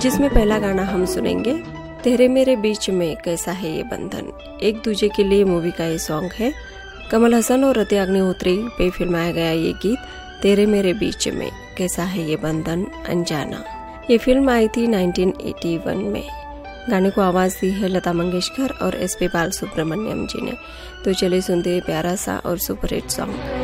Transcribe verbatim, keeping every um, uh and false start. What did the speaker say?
जिसमें पहला गाना हम सुनेंगे तेरे मेरे बीच में कैसा है ये बंधन। एक दूजे के लिए मूवी का ये सॉन्ग है। कमल हसन और रति अग्निहोत्री पे फिल्माया गया ये गीत तेरे मेरे बीच में कैसा है ये बंधन अनजाना। ये फिल्म आई थी उन्नीस सौ इक्यासी में। गाने को आवाज दी है लता मंगेशकर और एस पी बाल सुब्रमण्यम जी ने। तो चलिए सुनते प्यारा सा और सुपर हिट सॉन्ग।